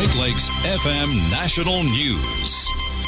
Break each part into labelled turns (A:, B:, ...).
A: Great Lakes FM National News.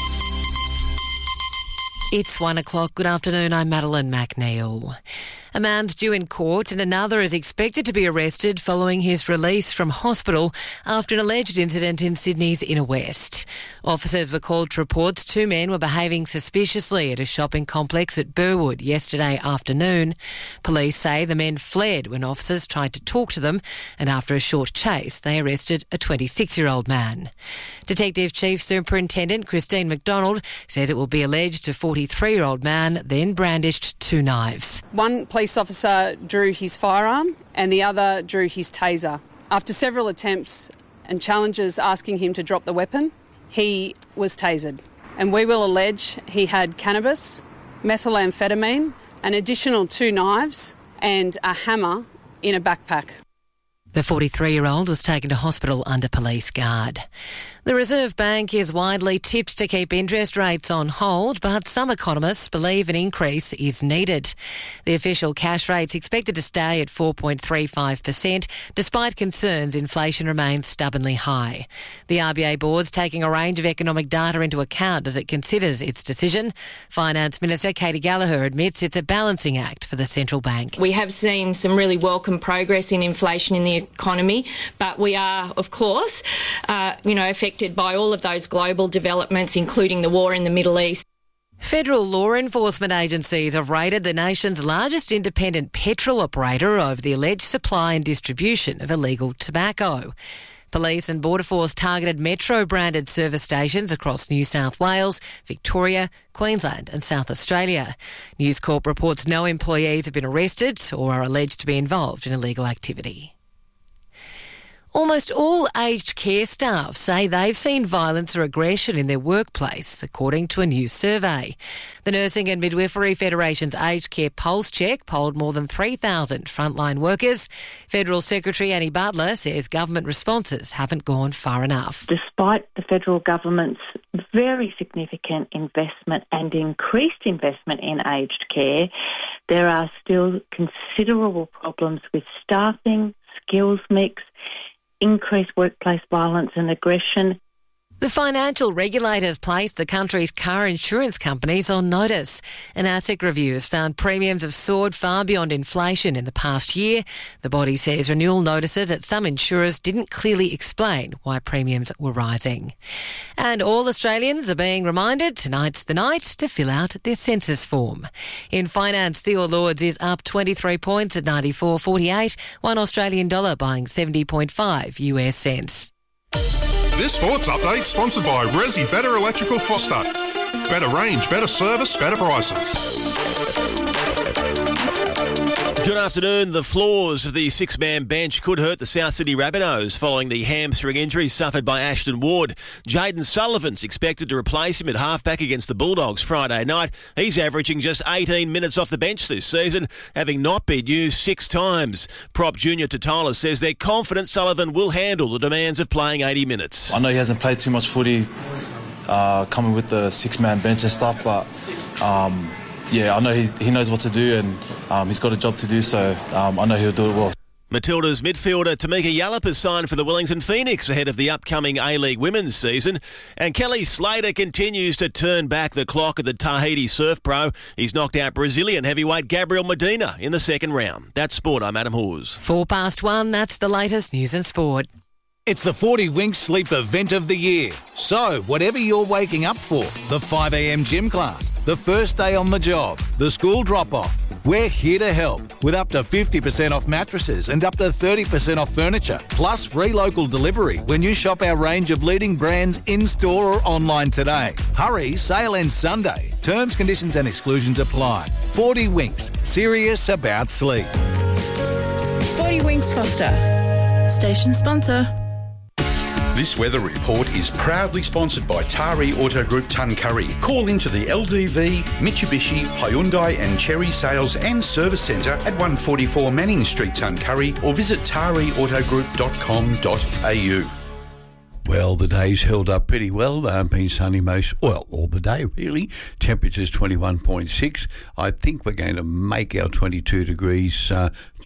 B: It's 1 o'clock. Good afternoon. I'm Madeline McNeil. A man's due in court and another is expected to be arrested following his release from hospital after an alleged incident in Sydney's Inner West. Officers were called to report 2 men were behaving suspiciously at a shopping complex at Burwood yesterday afternoon. Police say the men fled when officers tried to talk to them, and after a short chase, they arrested a 26-year-old man. Detective Chief Superintendent Christine McDonald says it will be alleged a 43-year-old man then brandished 2 knives.
C: One police officer drew his firearm and the other drew his taser. After several attempts and challenges asking him to drop the weapon, he was tasered. And we will allege he had cannabis, methamphetamine, an additional 2 knives and a hammer in a backpack.
B: The 43-year-old was taken to hospital under police guard. The Reserve Bank is widely tipped to keep interest rates on hold, but some economists believe an increase is needed. The official cash rate's expected to stay at 4.35%, despite concerns inflation remains stubbornly high. The RBA board's taking a range of economic data into account as it considers its decision. Finance Minister Katie Gallagher admits it's a balancing act for the central bank.
D: We have seen some really welcome progress in inflation in the economy, but we are, of course, affected by all of those global developments, including the war in the Middle East.
B: Federal law enforcement agencies have raided the nation's largest independent petrol operator over the alleged supply and distribution of illegal tobacco. Police and Border Force targeted Metro-branded service stations across New South Wales, Victoria, Queensland and South Australia. News Corp reports no employees have been arrested or are alleged to be involved in illegal activity. Almost all aged care staff say they've seen violence or aggression in their workplace, according to a new survey. The Nursing and Midwifery Federation's Aged Care Pulse Check polled more than 3,000 frontline workers. Federal Secretary Annie Butler says government responses haven't gone far enough.
E: Despite the federal government's very significant investment and increased investment in aged care, there are still considerable problems with staffing, skills mix, increased workplace violence and aggression.
B: The financial regulators placed the country's car insurance companies on notice. An ASIC review has found premiums have soared far beyond inflation in the past year. The body says renewal notices at some insurers didn't clearly explain why premiums were rising. And all Australians are being reminded tonight's the night to fill out their census form. In finance, the All Ords is up 23 points at 94.48, $1 Australian dollar buying 70.5 US cents.
F: This sports update sponsored by Resi Better Electrical Foster. Better range, better service, better prices.
G: Good afternoon. The flaws of the 6-man bench could hurt the South Sydney Rabbitohs following the hamstring injury suffered by Ashton Ward. Jaden Sullivan's expected to replace him at halfback against the Bulldogs Friday night. He's averaging just 18 minutes off the bench this season, having not been used 6 times. Prop Junior Totola says they're confident Sullivan will handle the demands of playing 80 minutes.
H: I know he hasn't played too much footy coming with the 6-man bench and stuff, but I know he knows what to do and he's got a job to do, so I know he'll do it well.
G: Matilda's midfielder Tamika Yallop has signed for the Wellington Phoenix ahead of the upcoming A-League women's season. And Kelly Slater continues to turn back the clock at the Tahiti Surf Pro. He's knocked out Brazilian heavyweight Gabriel Medina in the second round. That's sport. I'm Adam Hawes.
B: 1:04, that's the latest news and sport.
I: It's the 40 Winks Sleep event of the year. So, whatever you're waking up for, the 5 a.m. gym class, the first day on the job, the school drop-off, we're here to help with up to 50% off mattresses and up to 30% off furniture, plus free local delivery when you shop our range of leading brands in-store or online today. Hurry, sale ends Sunday. Terms, conditions and exclusions apply. 40 Winks, serious about sleep.
J: 40 Winks Foster, station sponsor.
K: This weather report is proudly sponsored by Tari Auto Group Tuncurry. Call into the LDV, Mitsubishi, Hyundai and Chery Sales and Service Centre at 144 Manning Street, Tuncurry, or visit tariautogroup.com.au.
L: Well, the day's held up pretty well. Been sunny all the day, really. Temperature's 21.6. I think we're going to make our 22 degrees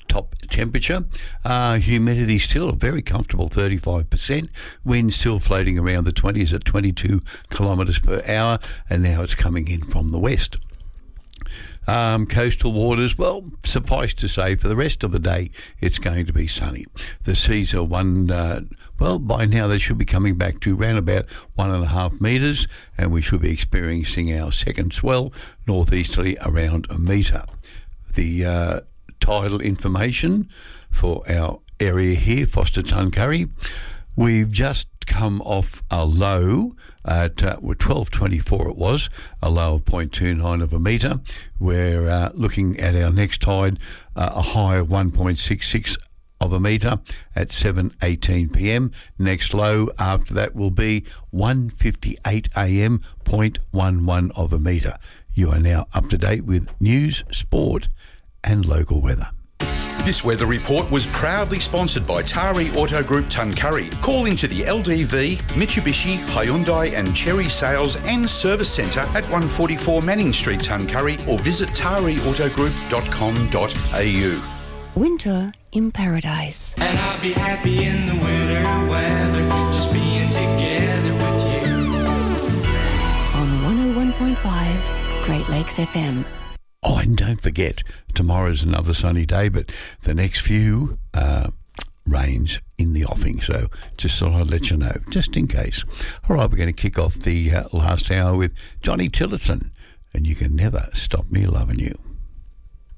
L: top temperature. Humidity still a very comfortable 35%. Wind still floating around the 20s at 22 kilometres per hour, and now it's coming in from the west. Coastal waters, well, suffice to say, for the rest of the day, it's going to be sunny. The seas are by now they should be coming back to around about 1.5 metres, and we should be experiencing our second swell northeasterly around a metre. The tidal information for our area here, Foster Tuncurry, we've just come off a low at 12.24 it was, a low of 0.29 of a metre. We're looking at our next tide, a high of 1.66 of a metre at 7:18 p.m. Next low after that will be 1:58 a.m, 0.11 of a metre. You are now up to date with news, sport and local weather.
K: This weather report was proudly sponsored by Tari Auto Group Tuncurry. Call into the LDV, Mitsubishi, Hyundai and Cherry Sales and Service Centre at 144 Manning Street, Tuncurry, or visit tariautogroup.com.au.
M: Winter in paradise.
N: And I'll be happy in the winter weather, just being together with you.
M: On 101.5 Great Lakes FM.
L: Oh, and don't forget, tomorrow's another sunny day, but the next few rains in the offing. So just thought I'd let you know, just in case. All right, we're going to kick off the last hour with Johnny Tillotson, and You Can Never Stop Me Loving You.